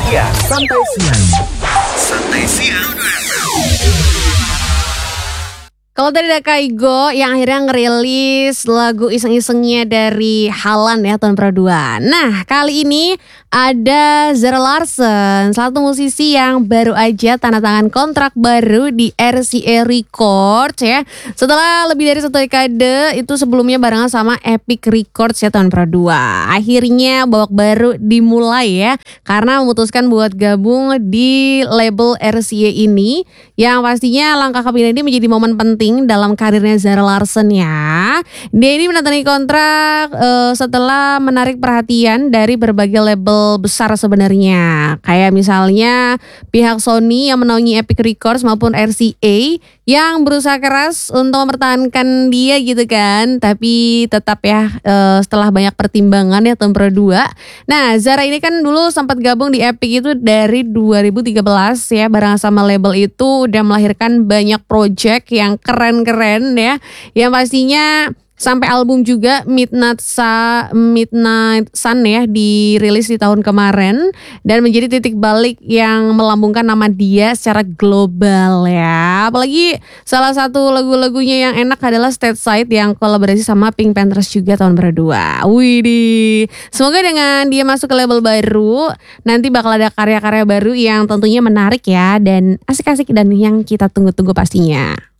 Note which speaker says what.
Speaker 1: Iya, santai siang. Santai siang.
Speaker 2: Kalau tadi ada Kaigo yang akhirnya ngerilis lagu iseng-isengnya dari Halan ya tahun 2002. Nah kali ini ada Zara Larsson, salah satu musisi yang baru aja tanda tangan kontrak baru di RCA Records ya. Setelah lebih dari 1 dekade itu sebelumnya barengan sama Epic Records ya tahun 2002. Akhirnya babak baru dimulai ya karena memutuskan buat gabung di label RCA ini yang pastinya langkah kepilih ini menjadi momen penting dalam karirnya Zara Larsson ya. Dia ini menandatangani kontrak setelah menarik perhatian dari berbagai label besar sebenarnya. Kayak misalnya pihak Sony yang menaungi Epic Records maupun RCA yang berusaha keras untuk mempertahankan dia gitu kan. Tapi tetap ya setelah banyak pertimbangan ya tahun 2002. Nah Zara ini kan dulu sempat gabung di Epic itu dari 2013 ya. Bareng sama label itu udah melahirkan banyak project yang keren-keren ya. Yang pastinya sampai album juga Midnight Sun ya dirilis di tahun kemarin dan menjadi titik balik yang melambungkan nama dia secara global ya. Apalagi salah satu lagu-lagunya yang enak adalah Stateside yang kolaborasi sama Pink Panthers juga tahun 2002. Widih. Semoga dengan dia masuk ke label baru nanti bakal ada karya-karya baru yang tentunya menarik ya dan asik-asik dan yang kita tunggu-tunggu pastinya.